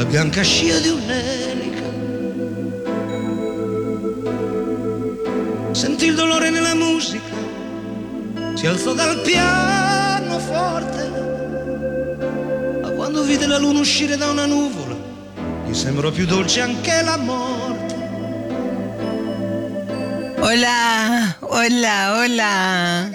la bianca scia di un'elica. Sentì il dolore nella musica, si alzò dal pianoforte, ma quando vide la luna uscire da una nuvola, gli sembrò più dolce anche la morte. Hola, hola, hola.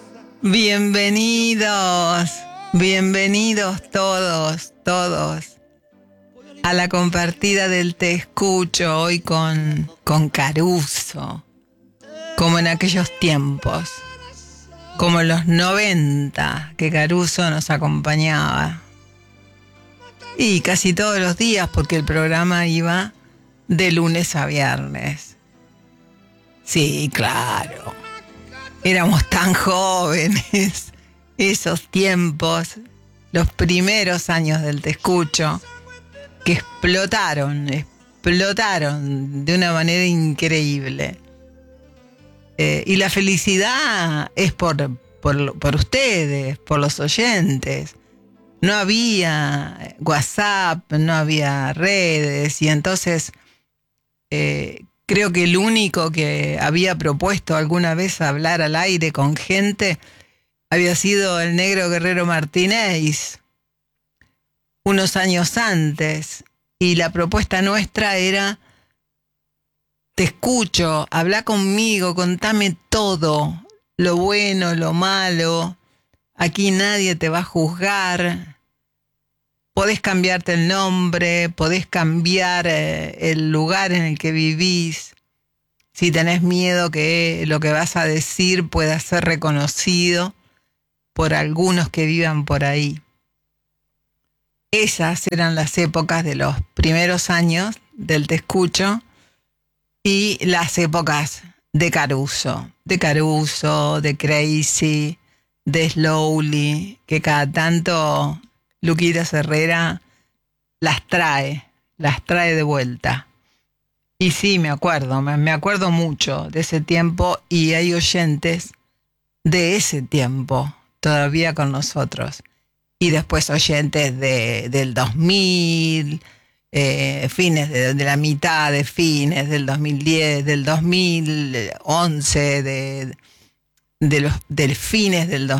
Bienvenidos, bienvenidos todos, todos a la compartida del Te Escucho hoy con Caruso, como en aquellos tiempos, como en los 90 que Caruso nos acompañaba. Y casi todos los días porque el programa iba de lunes a viernes. Sí, claro. Éramos tan jóvenes, esos tiempos, los primeros años del Te Escucho, que explotaron de una manera increíble. Y la felicidad es por ustedes, por los oyentes. No había WhatsApp, no había redes, y entonces creo que el único que había propuesto alguna vez hablar al aire con gente había sido el Negro Guerrero Martínez, unos años antes, y la propuesta nuestra era: te escucho, habla conmigo, contame todo, lo bueno, lo malo, aquí nadie te va a juzgar. Podés cambiarte el nombre, podés cambiar el lugar en el que vivís. Si tenés miedo que lo que vas a decir pueda ser reconocido por algunos que vivan por ahí. Esas eran las épocas de los primeros años del Te Escucho y las épocas de Caruso, de Crazy, de Slowly, que cada tanto Luquitas Herrera las trae de vuelta. Y sí, me acuerdo mucho de ese tiempo, y hay oyentes de ese tiempo todavía con nosotros. Y después oyentes del 2000, fines de la mitad de fines del 2010, del 2011, del fines del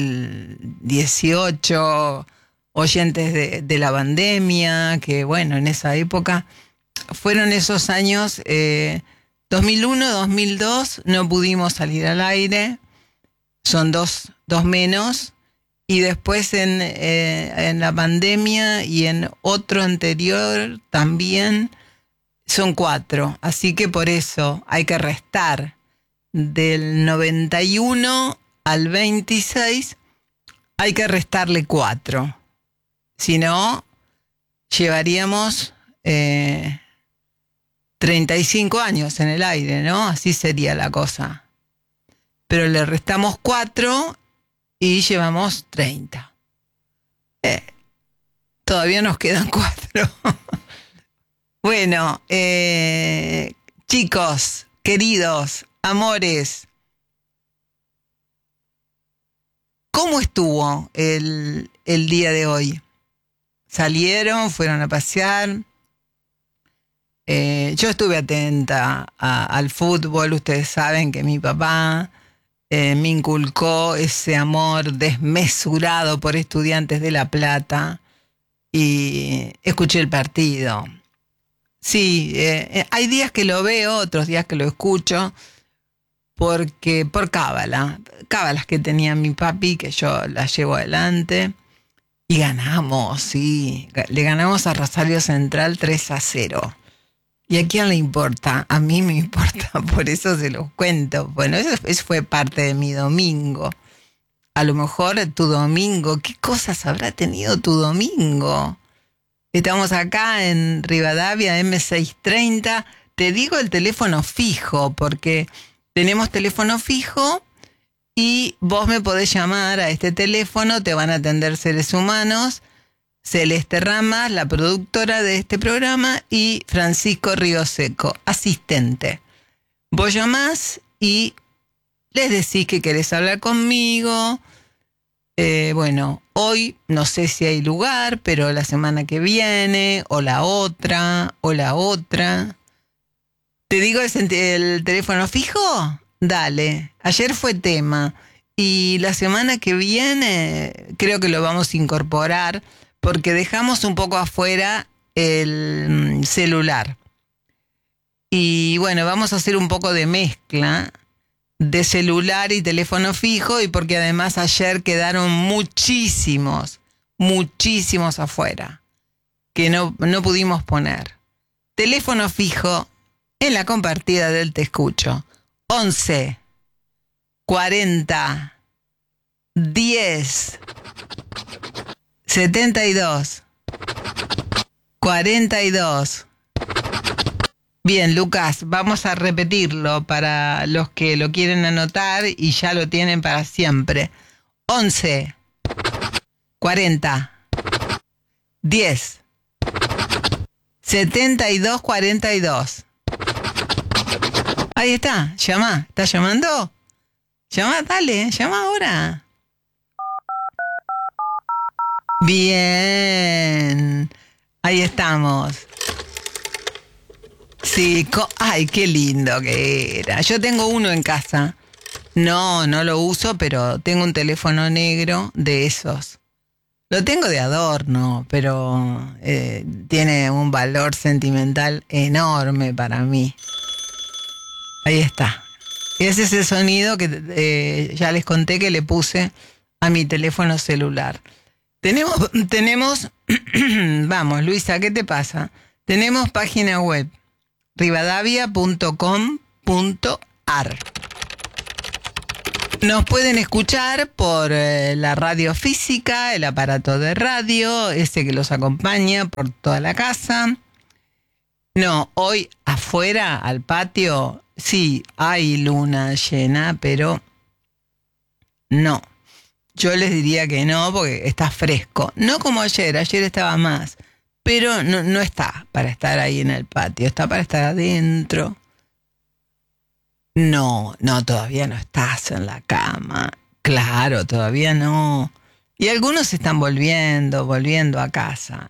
2018, oyentes de la pandemia, que bueno, en esa época fueron esos años, 2001, 2002, no pudimos salir al aire, son dos menos, y después en la pandemia y en otro anterior también son 4, así que por eso hay que restar del 91 al 26, hay que restarle 4. Si no, llevaríamos 35 años en el aire, ¿no? Así sería la cosa. Pero le restamos 4 y llevamos 30. Todavía nos quedan 4. Bueno, chicos, queridos, amores, ¿cómo estuvo el día de hoy? ¿Salieron? ¿Fueron a pasear? Yo estuve atenta al fútbol. Ustedes saben que mi papá me inculcó ese amor desmesurado por Estudiantes de La Plata, y escuché el partido. Sí, hay días que lo veo, otros días que lo escucho, porque por cábalas que tenía mi papi, que yo las llevo adelante. Y ganamos, sí. Le ganamos a Rosario Central 3-0. ¿Y a quién le importa? A mí me importa, por eso se los cuento. Bueno, eso fue parte de mi domingo. A lo mejor tu domingo, ¿qué cosas habrá tenido tu domingo? Estamos acá en Rivadavia, M630. Te digo el teléfono fijo, porque tenemos teléfono fijo y vos me podés llamar a este teléfono, te van a atender seres humanos, Celeste Ramas, la productora de este programa, y Francisco Ríoseco, asistente. Vos llamás y les decís que querés hablar conmigo, Bueno, hoy no sé si hay lugar, pero la semana que viene, o la otra, o la otra. ¿Te digo el teléfono fijo? Dale, ayer fue tema y la semana que viene creo que lo vamos a incorporar porque dejamos un poco afuera el celular. Y bueno, vamos a hacer un poco de mezcla de celular y teléfono fijo y porque además ayer quedaron muchísimos afuera que no pudimos poner. Teléfono fijo en la compartida del Te Escucho. 11 40 10 72 42. Bien, Lucas, vamos a repetirlo para los que lo quieren anotar y ya lo tienen para siempre. 11 40 10 72 42. Ahí está, llama. ¿Estás llamando? Llama, dale, llama ahora. Bien. Ahí estamos. Sí, ay, qué lindo que era. Yo tengo uno en casa. No lo uso, pero tengo un teléfono negro de esos. Lo tengo de adorno, pero tiene un valor sentimental enorme para mí. Ahí está. Ese es el sonido que ya les conté que le puse a mi teléfono celular. Tenemos, vamos, Luisa, ¿qué te pasa? Tenemos página web, rivadavia.com.ar. Nos pueden escuchar por la radio física, el aparato de radio, ese que los acompaña por toda la casa. No, hoy afuera, al patio, sí, hay luna llena, pero no. Yo les diría que no, porque está fresco. No como ayer estaba más, pero no está para estar ahí en el patio, está para estar adentro. No, todavía no estás en la cama. Claro, todavía no. Y algunos están volviendo a casa.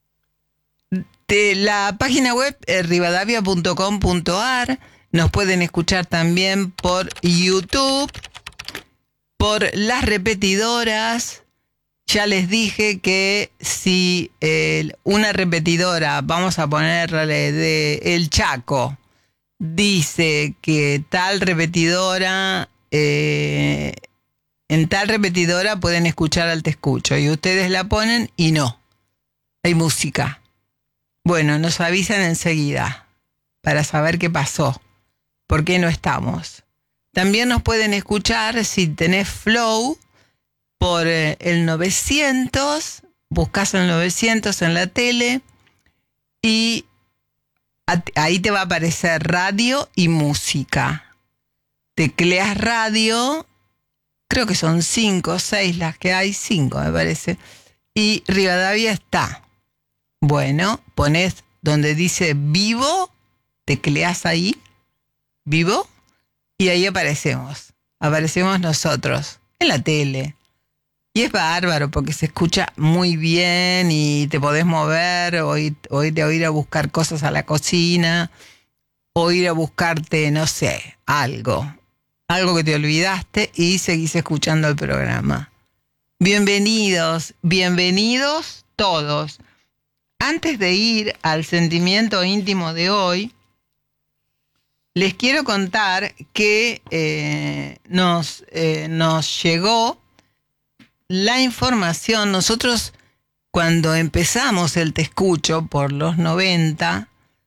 De la página web rivadavia.com.ar. Nos pueden escuchar también por YouTube, por las repetidoras. Ya les dije que si una repetidora, vamos a ponerle de El Chaco, dice que tal repetidora, en tal repetidora pueden escuchar al Te Escucho, y ustedes la ponen y no, hay música. Bueno, nos avisan enseguida para saber qué pasó, por qué no estamos. También nos pueden escuchar si tenés Flow por el 900, buscas el 900 en la tele y ahí te va a aparecer radio y música. Tecleas radio, creo que son 5 o 6 las que hay, 5 me parece, y Rivadavia está. Bueno, pones donde dice vivo, tecleas ahí, vivo, y ahí aparecemos nosotros, en la tele. Y es bárbaro porque se escucha muy bien y te podés mover o ir a buscar cosas a la cocina o ir a buscarte, no sé, algo que te olvidaste y seguís escuchando el programa. Bienvenidos todos. Antes de ir al sentimiento íntimo de hoy, les quiero contar que nos llegó la información. Nosotros, cuando empezamos el Te Escucho por los 90,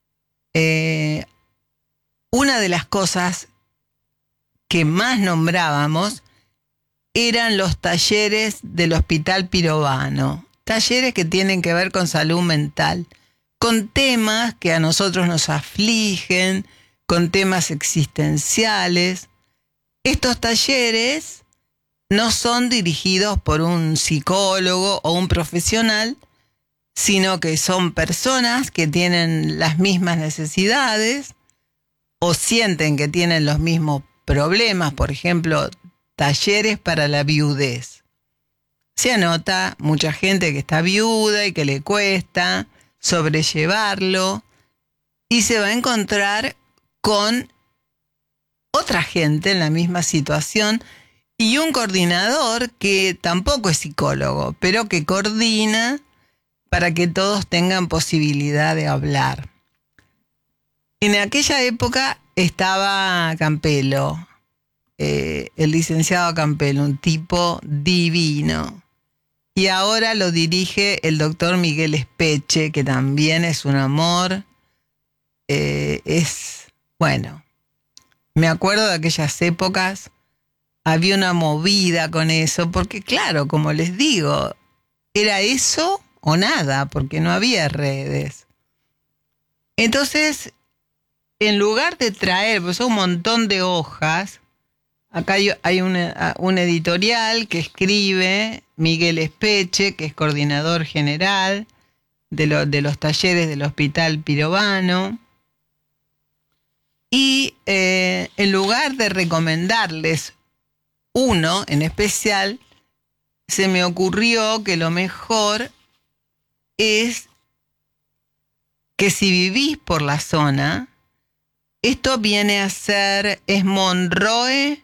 una de las cosas que más nombrábamos eran los talleres del Hospital Pirovano. Talleres que tienen que ver con salud mental, con temas que a nosotros nos afligen, con temas existenciales. Estos talleres no son dirigidos por un psicólogo o un profesional, sino que son personas que tienen las mismas necesidades o sienten que tienen los mismos problemas. Por ejemplo, talleres para la viudez. se anota mucha gente que está viuda y que le cuesta sobrellevarlo, y se va a encontrar con otra gente en la misma situación y un coordinador que tampoco es psicólogo, pero que coordina para que todos tengan posibilidad de hablar. En aquella época estaba Campelo, el licenciado Campelo, un tipo divino. Y ahora lo dirige el doctor Miguel Espeche, que también es un amor. Bueno, me acuerdo de aquellas épocas, había una movida con eso, porque claro, como les digo, era eso o nada, porque no había redes. Entonces, en lugar de traer, pues son un montón de hojas, acá hay un editorial que escribe Miguel Espeche, que es coordinador general de los talleres del Hospital Pirovano. Y en lugar de recomendarles uno en especial, se me ocurrió que lo mejor es que si vivís por la zona, esto viene a ser, es Monroe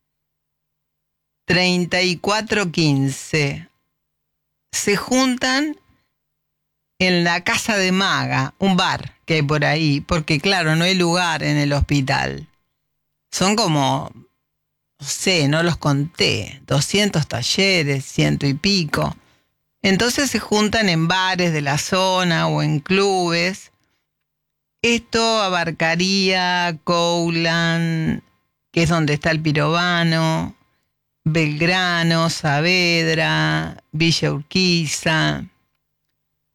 3415. Se juntan en la Casa de Maga, un bar que hay por ahí, porque claro, no hay lugar en el hospital. Son como, no sé, no los conté, 200 talleres, 100 y pico. Entonces se juntan en bares de la zona o en clubes. Esto abarcaría Coulan, que es donde está el Pirovano, Belgrano, Saavedra, Villa Urquiza.